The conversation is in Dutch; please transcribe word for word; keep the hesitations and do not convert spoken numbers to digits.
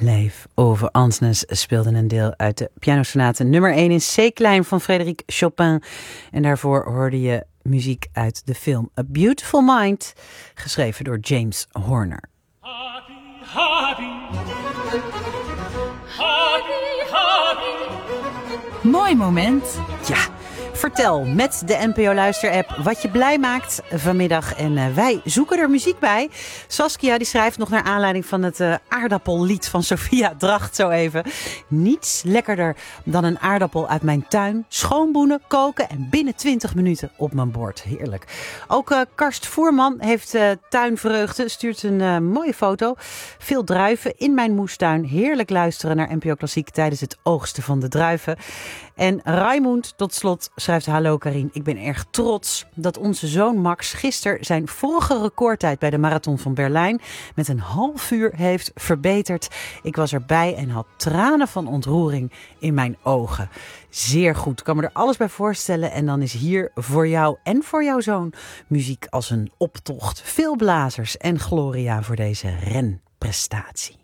Leef over Ansnes speelde een deel uit de pianosonate nummer één in C-klein van Frédéric Chopin. En daarvoor hoorde je muziek uit de film A Beautiful Mind, geschreven door James Horner. Happy, happy. Happy, happy. Mooi moment. Ja, vertel met de N P O-luisterapp wat je blij maakt vanmiddag. En uh, wij zoeken er muziek bij. Saskia die schrijft nog naar aanleiding van het uh, aardappellied van Sophia Dracht zo even. Niets lekkerder dan een aardappel uit mijn tuin. Schoonboenen, koken en binnen twintig minuten op mijn bord. Heerlijk. Ook uh, Karst Voerman heeft uh, tuinvreugde. Stuurt een uh, mooie foto. Veel druiven in mijn moestuin. Heerlijk luisteren naar N P O Klassiek tijdens het oogsten van de druiven. En Raimund tot slot schrijft: hallo Karien, ik ben erg trots dat onze zoon Max gisteren zijn vorige recordtijd bij de Marathon van Berlijn met een half uur heeft verbeterd. Ik was erbij en had tranen van ontroering in mijn ogen. Zeer goed, ik kan me er alles bij voorstellen. En dan is hier voor jou en voor jouw zoon muziek als een optocht. Veel blazers en gloria voor deze renprestatie.